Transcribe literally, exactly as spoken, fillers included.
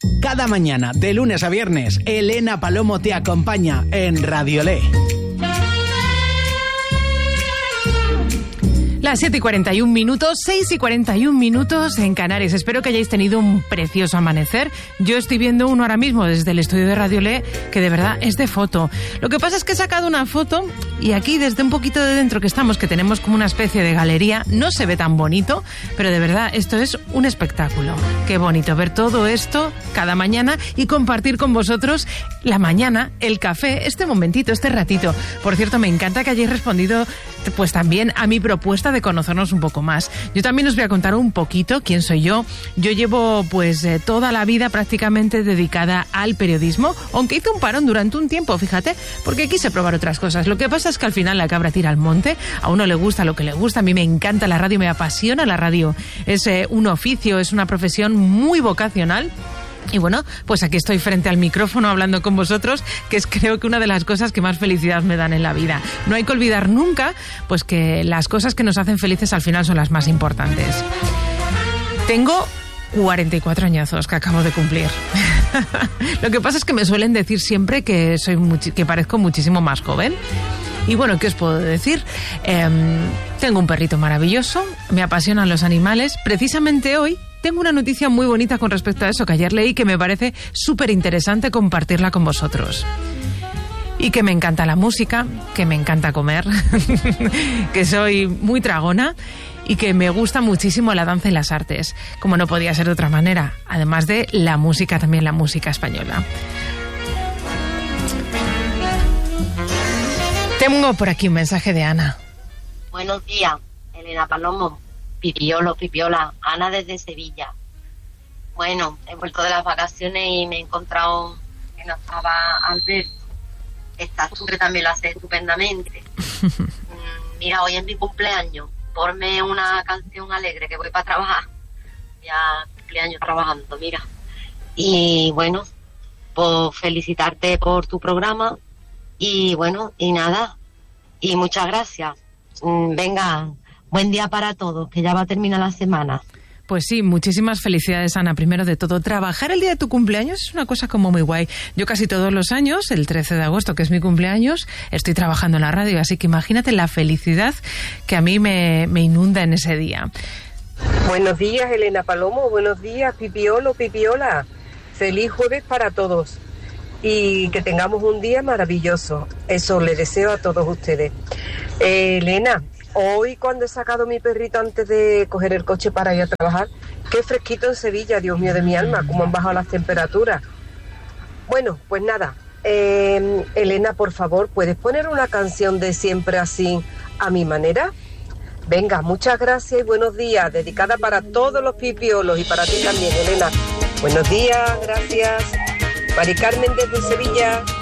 Cada mañana, de lunes a viernes, Elena Palomo te acompaña en Radiolé. Las siete y cuarenta y un minutos, seis y cuarenta y un minutos en Canarias. Espero que hayáis tenido un precioso amanecer. Yo estoy viendo uno ahora mismo desde el estudio de Radiolé, que de verdad es de foto. Lo que pasa es que he sacado una foto y aquí desde un poquito de dentro que estamos, que tenemos como una especie de galería, no se ve tan bonito, pero de verdad esto es un espectáculo. Qué bonito ver todo esto cada mañana y compartir con vosotros la mañana, el café, este momentito, este ratito. Por cierto, me encanta que hayáis respondido pues también a mi propuesta de conocernos un poco más. Yo también os voy a contar un poquito quién soy yo. Yo llevo pues eh, toda la vida prácticamente dedicada al periodismo, aunque hice un parón durante un tiempo, fíjate, porque quise probar otras cosas. Lo que pasa es que al final la cabra tira al monte, a uno le gusta lo que le gusta, a mí me encanta la radio, me apasiona la radio. Es eh, un oficio, es una profesión muy vocacional. Y bueno, pues aquí estoy frente al micrófono hablando con vosotros, que es creo que una de las cosas que más felicidad me dan en la vida. No hay que olvidar nunca pues que las cosas que nos hacen felices al final son las más importantes. Tengo cuarenta y cuatro añazos que acabo de cumplir. Lo que pasa es que me suelen decir siempre que soy muchi- que parezco muchísimo más joven. Y bueno, ¿qué os puedo decir? Eh, tengo un perrito maravilloso, me apasionan los animales. Precisamente hoy tengo una noticia muy bonita con respecto a eso que ayer leí, que me parece súper interesante compartirla con vosotros. Y que me encanta la música, que me encanta comer, que soy muy tragona y que me gusta muchísimo la danza y las artes, como no podía ser de otra manera, además de la música, también la música española. Tengo por aquí un mensaje de Ana. Buenos días, Elena Palomo, Pipiolo, Pipiola, Ana desde Sevilla. Bueno, he vuelto de las vacaciones y me he encontrado que no estaba Alberto. Esta que también lo hace estupendamente. Mira, hoy es mi cumpleaños. Ponme una canción alegre que voy para trabajar. Ya cumpleaños trabajando, mira. Y bueno, pues felicitarte por tu programa. Y bueno, y nada, y muchas gracias. Venga, buen día para todos, que ya va a terminar la semana. Pues sí, muchísimas felicidades, Ana. Primero de todo, trabajar el día de tu cumpleaños es una cosa como muy guay. Yo casi todos los años, el trece de agosto, que es mi cumpleaños, estoy trabajando en la radio, así que imagínate la felicidad que a mí me, me inunda en ese día. Buenos días, Elena Palomo, buenos días, Pipiolo, Pipiola. Feliz jueves para todos. Y que tengamos un día maravilloso. Eso le deseo a todos ustedes. Eh, Elena, hoy cuando he sacado mi perrito antes de coger el coche para ir a trabajar, qué fresquito en Sevilla, Dios mío de mi alma, cómo han bajado las temperaturas. Bueno, pues nada, eh, Elena, por favor, ¿puedes poner una canción de Siempre Así a mi manera? Venga, muchas gracias y buenos días, dedicada para todos los pipiolos y para ti también, Elena. Buenos días, gracias. Mari Carmen desde Sevilla.